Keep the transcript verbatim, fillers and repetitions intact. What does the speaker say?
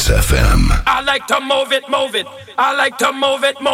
Dance F M. I like to move it, move it. I like to move it, move it.